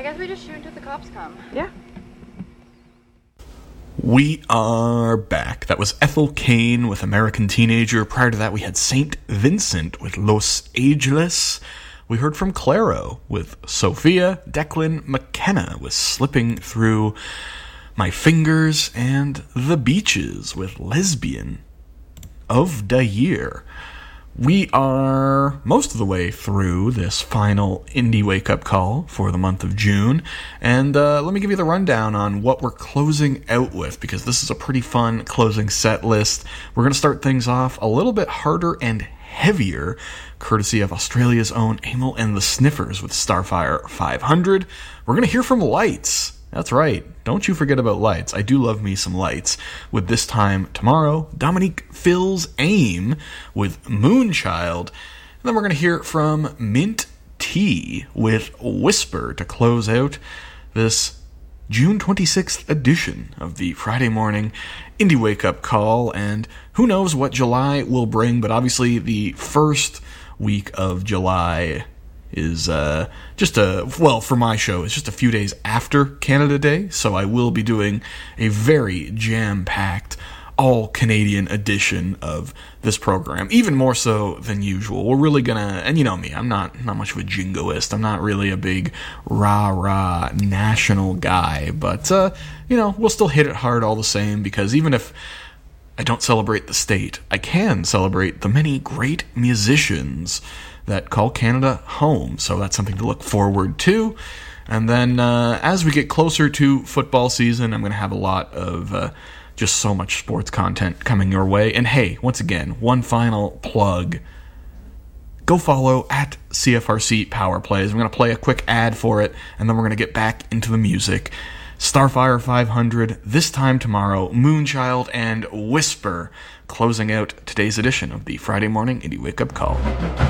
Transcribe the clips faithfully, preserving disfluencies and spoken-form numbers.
I guess we just shoot until the cops come. Yeah. We are back. That was Ethel Cain with American Teenager. Prior to that, we had Saint Vincent with Los Angeles. We heard from Clairo with Sophia. Declan McKenna with Slipping Through My Fingers. And The Beaches with Lesbian of the Year. We are most of the way through this final indie wake-up call for the month of June, and uh, let me give you the rundown on what we're closing out with, because this is a pretty fun closing set list. We're going to start things off a little bit harder and heavier, courtesy of Australia's own Amyl and the Sniffers with Starfire five hundred. We're going to hear from Lights. That's right. Don't you forget about Lights. I do love me some Lights. With This Time Tomorrow, Dominique Phil's Aim with Moonchild. And then we're going to hear from Mint T with Whisper to close out this June twenty-sixth edition of the Friday morning Indie Wake Up Call. And who knows what July will bring, but obviously the first week of July is uh, just a, well, for my show, it's just a few days after Canada Day, so I will be doing a very jam-packed, all-Canadian edition of this program, even more so than usual. We're really gonna, and you know me, I'm not, not much of a jingoist, I'm not really a big rah-rah national guy, but, uh, you know, we'll still hit it hard all the same, because even if I don't celebrate the state, I can celebrate the many great musicians that call Canada home, so that's something to look forward to. And then uh, as we get closer to football season, I'm going to have a lot of uh, just so much sports content coming your way. And hey, once again, one final plug. Go follow at C F R C Power Plays. I'm going to play a quick ad for it, and then we're going to get back into the music. Starfire five hundred, This Time Tomorrow, Moonchild, and Whisper, closing out today's edition of the Friday Morning Indie Wake Up Call.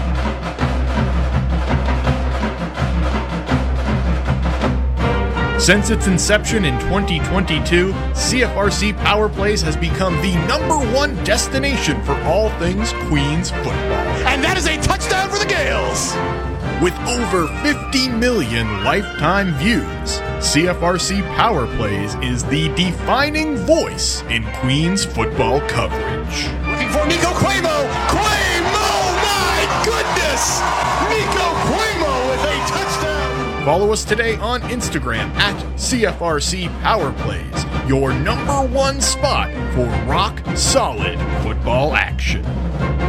Since its inception in twenty twenty-two, C F R C Power Plays has become the number one destination for all things Queens football. And that is a touchdown for the Gales! With over fifty million lifetime views, C F R C Power Plays is the defining voice in Queens football coverage. Looking for Nico Cuomo! Cuomo! My goodness! Nico Cuomo with a touchdown! Follow us today on Instagram at C F R C Power Plays, your number one spot for rock solid football action.